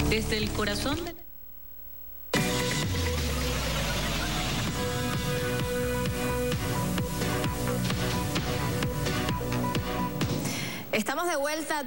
Desde el corazón de... Estamos de vuelta,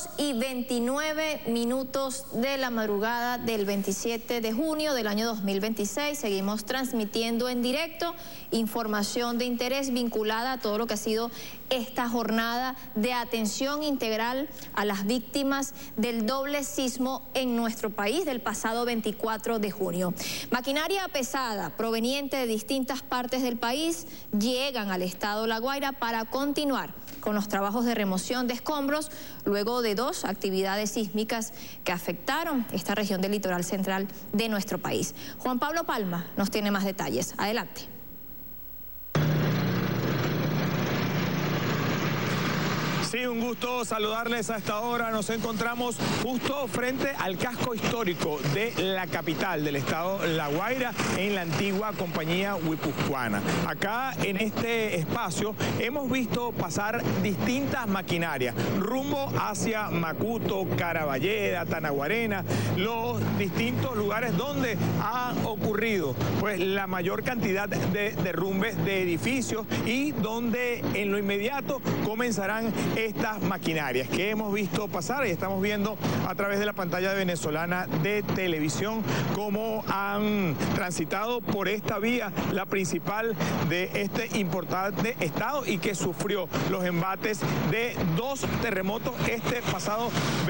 2:29 de la madrugada del 27 de junio del año 2026. Seguimos transmitiendo en directo información de interés vinculada a todo lo que ha sido esta jornada de atención integral a las víctimas del doble sismo en nuestro país del pasado 24 de junio. Maquinaria pesada proveniente de distintas partes del país llegan al estado La Guaira para continuar con los trabajos de remoción de escombros luego de 2 actividades sísmicas que afectaron esta región del litoral central de nuestro país. Juan Pablo Palma nos tiene más detalles. Adelante. Sí, un gusto saludarles a esta hora. Nos encontramos justo frente al casco histórico de la capital del estado La Guaira, en la antigua compañía guipuzcoana. Acá en este espacio hemos visto pasar distintas maquinarias rumbo hacia Macuto, Caraballeda, Tanaguarena, los distintos lugares donde ha ocurrido pues la mayor cantidad de derrumbes de edificios y donde en lo inmediato comenzarán estas maquinarias que hemos visto pasar y estamos viendo a través de la pantalla venezolana de televisión cómo han transitado por esta vía, la principal de este importante estado y que sufrió los embates de 2 terremotos este pasado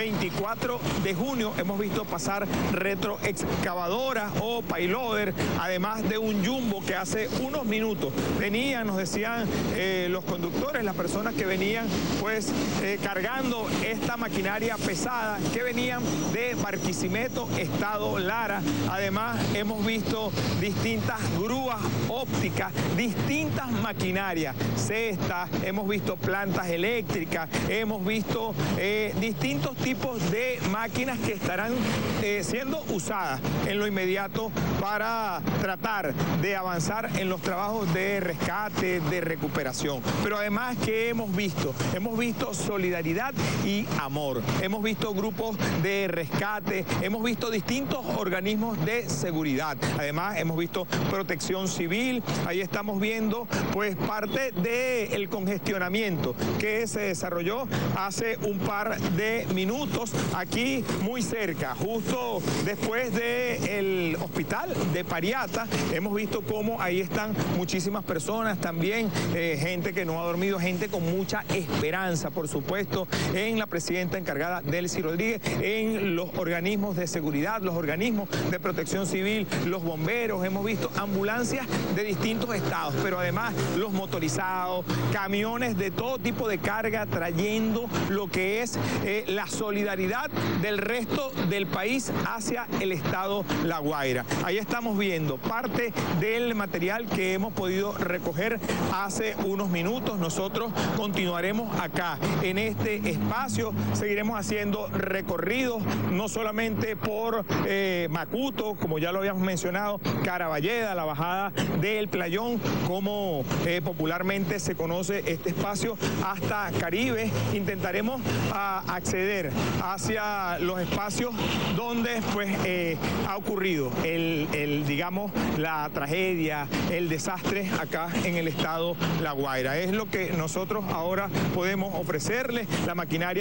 24 de junio. Hemos visto pasar retroexcavadoras o payloader, además de un jumbo que hace unos minutos venían, nos decían los conductores, las personas que venían pues cargando esta maquinaria pesada que venían de Barquisimeto, estado Lara. Además hemos visto distintas grúas ópticas, distintas maquinarias, cestas, hemos visto plantas eléctricas, hemos visto distintos tipos de máquinas que estarán siendo usadas en lo inmediato para tratar de avanzar en los trabajos de rescate, de recuperación. Pero además, ¿qué hemos visto? Hemos visto solidaridad y amor. Hemos visto grupos de rescate, hemos visto distintos organismos de seguridad. Además, hemos visto protección civil. Ahí estamos viendo pues parte del congestionamiento que se desarrolló hace un par de minutos aquí muy cerca, justo después del hospital de Pariata. Hemos visto cómo ahí están muchísimas personas también, gente que no ha dormido, gente con mucha esperanza, por supuesto, en la presidenta encargada, Delcy Rodríguez, en los organismos de seguridad, los organismos de protección civil, los bomberos. Hemos visto ambulancias de distintos estados, pero además los motorizados, camiones de todo tipo de carga trayendo lo que es la solidaridad del resto del país hacia el estado La Guaira. Ahí estamos viendo parte del material que hemos podido recoger hace unos minutos. Nosotros continuaremos acá en este espacio, seguiremos haciendo recorridos no solamente por Macuto, como ya lo habíamos mencionado, Caraballeda, la bajada del Playón, como popularmente se conoce este espacio, hasta Caribe. Intentaremos acceder hacia los espacios donde pues ha ocurrido digamos, la tragedia, el desastre acá en el estado La Guaira. Es lo que nosotros ahora podemos ofrecerles, la maquinaria